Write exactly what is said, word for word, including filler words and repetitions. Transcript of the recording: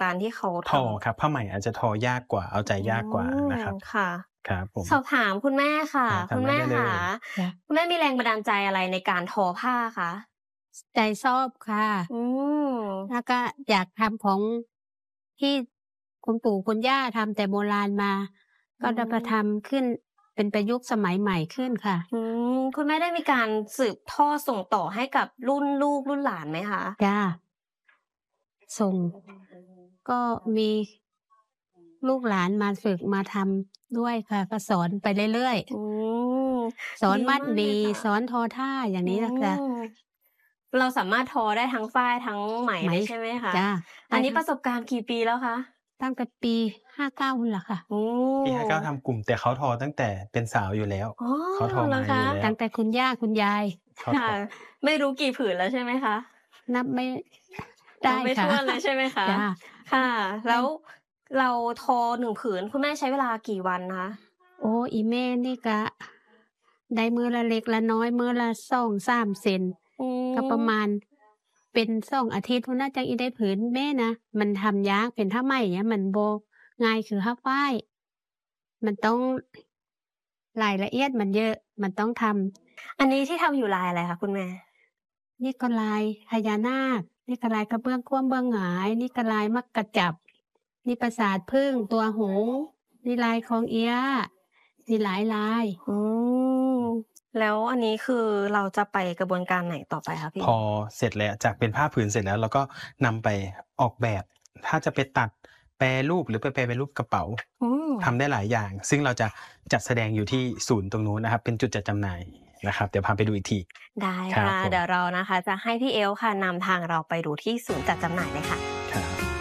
การที่เขาททอครับผ้าไหมอาจจะทอยากกว่าเอาใจำอืยากกว่านะมครับค่ะครับผมสอบถามคุณแม่ค่ะครับถามคุณแม่ได้ได้เลคะยจ้ะคุณแม่มีแรงบันดาลใจอะไรในการทอผ้าคะใจชอบค่ะอืมแล้วก็อยากทำของที่คุณปู่คุณย่าทำแต่โบราณมาอืก็จะมามทำขึ้นเป็นประยุกต์สมัยใหม่ขึ้นค่ะอืมคุณแม่ได้มีการสืบทอดส่งต่อให้กับรุ่นลูกรุ่นหลานไหมคะจ้าส่งก็มีลูกหลานมาฝึกมาทำด้วยค่ะก็สอนไปเรื่อยอืมๆสอนดีมัดหมี่มากเลยค่ะสอนทอท่าอย่างอืนี้นะจ๊ะมเราสามารถทอได้ทั้งฝ้ายทั้งไหมไหมเลยใช่ไหมคะจ้าอันนี้ปได้ทั้งระสบการณ์กี่ปีแล้วคะตั้งแต่ปีห้าเก้านู่นแหละค่ะโอ้ปีห้าเก้าทำกลุ่มแต่เขาทอตั้งแต่เป็นสาวอยู่แล้วอ๋อเขาทอไหมเหรอคะอยู่แล้วตั้งแต่คุณย่าคุณยายเขาทค่ะอไม่รู้กี่ผืนแล้วใช่ไหมคะนับไม่นับได้ค่ะไม่ถ้วนเลยใช่ไหมคะจ้าค่ะไม่แล้วเราทอหนึ่งผืนคุณแม่ใช้เวลากี่วันคะโอ้อีแม่นี่ก็ได้มือละเล็กละน้อยมือละสองสามเซนอืก็ประมมาณเป็นสองอาทิตย์พุ่นน่าจะอีได้ผืนแม่นะมันทำยากเป็นผ้าไหมเนี่ยมันโบง่ายคือผ้าฝ้ายมันต้องรายละเอียดมันเยอะมันต้องทอันนี้ที่ทำอยู่ลายอะไรคะคุณแม่ำนี่ก็ลายพญานาคนี่ก็ลายกระเบื้องคว่ำเบื้องหงายนี่ก็ลายมักกระจับนี่ปราสาทพึ่งตัวหงส์นี่ลายของเอียะนี่หลายลายอืมแล้วอันนี้คือเราจะไปกระบวนการไหนต่อไปคะพี่พอเสร็จแล้วจากเป็นผ้าผืนเสร็จแล้วเราก็นำไปออกแบบ ถ้าจะไปตัดแปรรูปหรือไปแปลเป็นรูปกระเป๋าอืมทำได้หลายอย่าง ซึ่งเราจะจัดแสดงอยู่ที่ศูนย์ตรงนู้นนะครับ เป็นจุดจัดจำหน่ายนะครับ เดี๋ยวพาไปดูอีกทีได้ครับค่ะผมเดี๋ยวเรานะคะจะให้พี่เอลค่ะนำทางเราไปดูที่ศูนย์จัดจำหน่ายเลยค่ะ